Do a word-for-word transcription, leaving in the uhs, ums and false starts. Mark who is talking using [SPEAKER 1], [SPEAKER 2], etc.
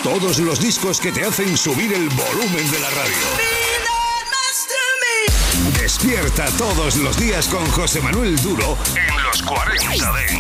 [SPEAKER 1] Todos los discos que te hacen subir el volumen de la radio. Despierta todos los días con José Manuel Duro en los cuarenta Dance.